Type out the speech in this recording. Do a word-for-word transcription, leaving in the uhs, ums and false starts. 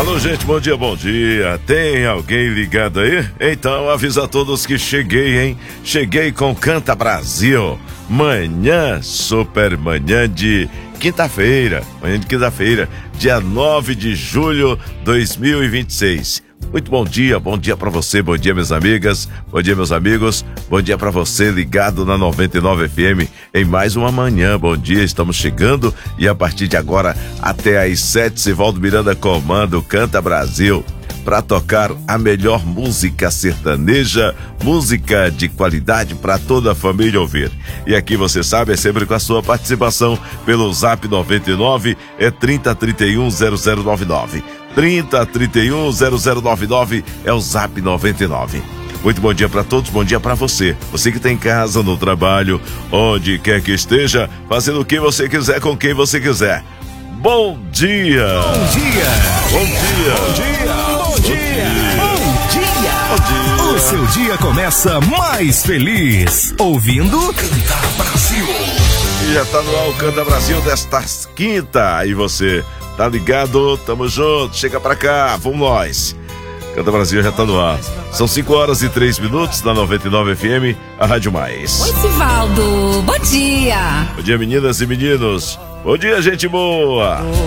Alô, gente, bom dia, bom dia. Tem alguém ligado aí? Então avisa a todos que cheguei, hein? Cheguei com Canta Brasil. Manhã, super manhã de quinta-feira. Manhã de quinta-feira, dia nove de julho de dois mil e vinte e seis. Muito bom dia, bom dia pra você, bom dia minhas amigas, bom dia meus amigos, bom dia pra você ligado na noventa e nove F M em mais uma manhã. Bom dia, estamos chegando e a partir de agora até às sete, Sivaldo Miranda comanda o Canta Brasil para tocar a melhor música sertaneja, música de qualidade para toda a família ouvir. E aqui você sabe, é sempre com a sua participação pelo Zap noventa e nove, é trinta, trinta e um, zero zero nove nove. trinta, trinta e um, zero zero nove nove é o Zap noventa e nove. Muito bom dia para todos, bom dia para você. Você que está em casa, no trabalho, onde quer que esteja, fazendo o que você quiser, com quem você quiser. Bom dia! Bom dia! Bom dia! Bom dia! Bom dia! Bom dia! Bom dia! O seu dia começa mais feliz, ouvindo Canta Brasil. E já tá no ar o Canta Brasil desta quinta. E você, tá ligado? Tamo junto, chega pra cá, vamos nós. Canta Brasil já tá no ar. São cinco horas e três minutos na noventa e nove F M, a Rádio Mais. Oi, Sivaldo, bom dia! Bom dia, meninas e meninos. Bom dia, gente boa!